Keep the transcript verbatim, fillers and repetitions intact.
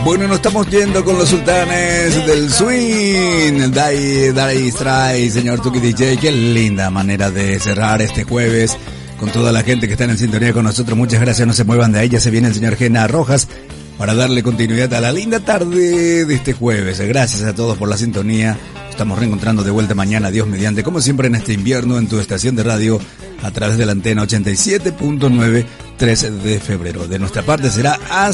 Bueno, nos estamos yendo con los sultanes del swing. Dai, Dai Stray, señor Tuki D J. Qué linda manera de cerrar este jueves con toda la gente que está en sintonía con nosotros. Muchas gracias, no se muevan de ahí. Ya se viene el señor Gena Rojas para darle continuidad a la linda tarde de este jueves. Gracias a todos por la sintonía. Estamos reencontrando de vuelta mañana, Dios mediante, como siempre en este invierno, en tu estación de radio, a través de la antena ochenta y siete punto nueve, trece de febrero. De nuestra parte será hasta